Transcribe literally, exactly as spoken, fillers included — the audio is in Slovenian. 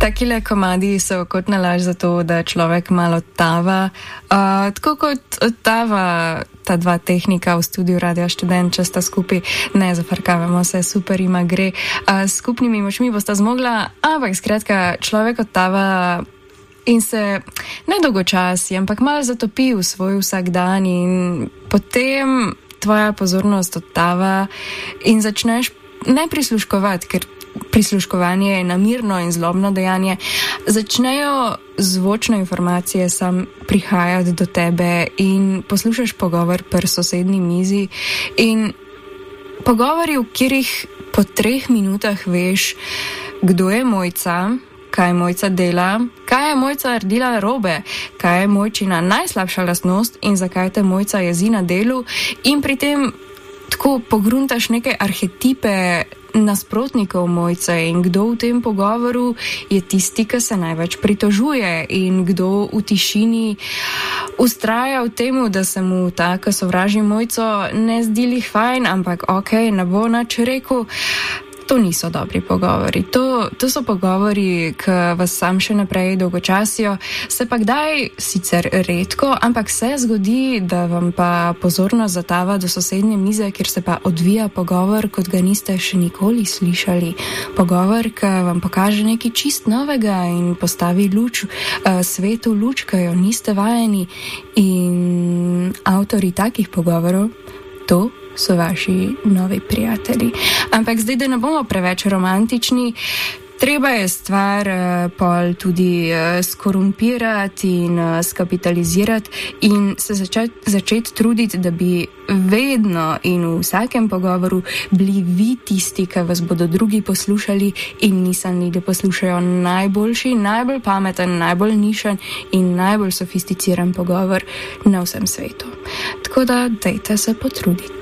Takile komadi so kot nalaž za to, da človek malo tava. Uh, tako kot tava ta dva tehnika v studiu Radio Študent, če sta skupaj, ne zafrkavamo se, super ima gre. Uh, skupnimi močmi bosta zmogla, ampak skratka, človek odtava in se ne dolgočasi, ampak malo zatopi v svoj vsakdan in potem tvoja pozornost odtava in začneš ne prisluškovati, ker prisluškovanje je namirno in zlobno dejanje, začnejo zvočne informacije sam prihajati do tebe in poslušaš pogovor pri sosednji mizi in pogovori, v katerih po treh minutah veš, kdo je Mojca, kaj Mojca dela, kaj je Mojca naredila robe, kaj je Mojčina najslabša lastnost in zakaj te Mojca jezi na delu in pri tem tako pogruntaš neke arhetipe nasprotnikov Mojce in kdo v tem pogovoru je tisti, ki se največ pritožuje in kdo v tišini ustraja v temu, da se mu ta, ki sovraži Mojco, ne zdi lih fajn, ampak ok, ne bo nič rekel. To niso dobri pogovori. To, to so pogovori, ki vas sam še naprej dolgočasijo. Se pa kdaj, sicer redko, ampak se zgodi, da vam pa pozornost zatava do sosednje mize, kjer se pa odvija pogovor, kot ga niste še nikoli slišali. Pogovor, ki vam pokaže nekaj čist novega in postavi luč, uh, svetu luč, ki jo niste vajeni. In avtori takih pogovorov, to so vaši novi prijatelji. Ampak zdaj, da ne bomo preveč romantični, treba je stvar uh, pol tudi uh, skorumpirati in uh, skapitalizirati in se začeti začet truditi, da bi vedno in v vsakem pogovoru bili vi tisti, ki vas bodo drugi poslušali in mislili, da poslušajo najboljši, najbolj pameten, najbolj nišen in najbolj sofisticiran pogovor na vsem svetu. Tako da dajte se potruditi.